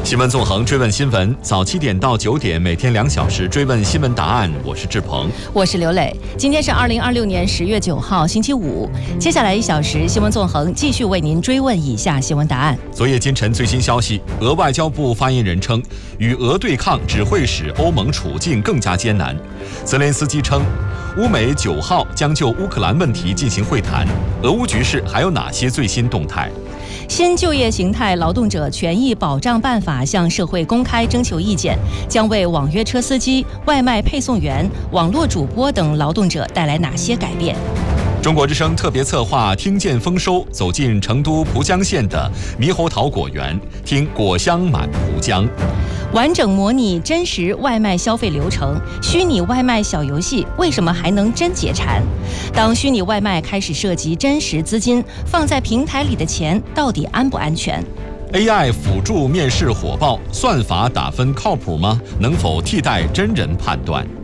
新闻纵横追问新闻，早7点到9点，每天2小时追问新闻答案。我是志鹏， 我是刘磊。今天是2026年10月9号，星期五。接下来1小时，新闻纵横继续为您追问以下新闻答案。 昨夜今晨最新消息，俄外交部发言人称，与俄对抗只会使欧盟处境更加艰难。泽连斯基称，乌美9号将就乌克兰问题进行会谈。俄乌局势还有哪些最新动态？ 新就业形态劳动者权益保障办法向社会公开征求意见，将为网约车司机、外卖配送员、网络主播等劳动者带来哪些改变？ 中国之声特别策划听见丰收，走进成都蒲江县的猕猴桃果园，听果香满蒲江。 完整模拟真实外卖消费流程，虚拟外卖小游戏为什么还能真解馋？当虚拟外卖开始涉及真实资金，放在平台里的钱到底安不安全？ AI 辅助面试火爆，算法打分靠谱吗？能否替代真人判断？